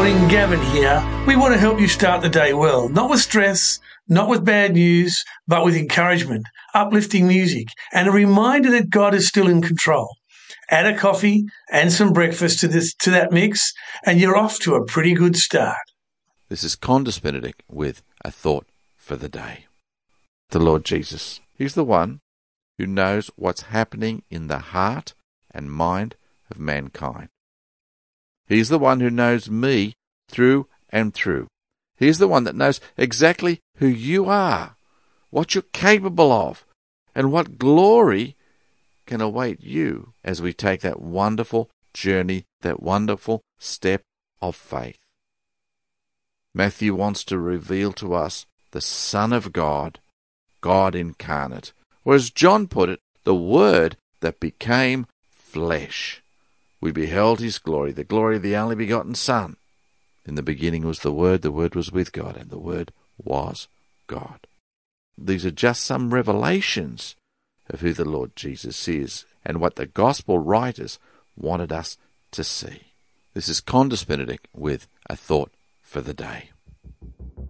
morning, Gavin here. We want to help you start the day well, not with stress, not with bad news, but with encouragement, uplifting music, and a reminder that God is still in control. Add a coffee and some breakfast to that mix, and you're off to a pretty good start. This is Condis Benedict with a thought for the day. The Lord Jesus, He's the one who knows what's happening in the heart and mind of mankind. He's the one who knows me through and through. He's the one that knows exactly who you are, what you're capable of, and what glory can await you as we take that wonderful journey, that wonderful step of faith. Matthew wants to reveal to us the Son of God, God incarnate, or as John put it, the Word that became flesh. We beheld His glory, the glory of the only begotten Son. In the beginning was the Word was with God, and the Word was God. These are just some revelations of who the Lord Jesus is and what the Gospel writers wanted us to see. This is Condis Benedict with a thought for the day.